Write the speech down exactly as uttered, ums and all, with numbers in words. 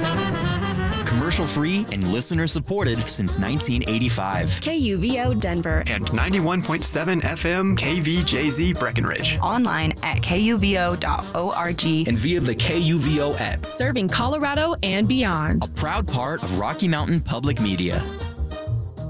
Commercial-free and listener-supported since nineteen eighty-five. K U V O Denver. And ninety-one point seven F M K V J Z Breckenridge. Online at K U V O dot org. And via the K U V O app. Serving Colorado and beyond. A proud part of Rocky Mountain Public Media.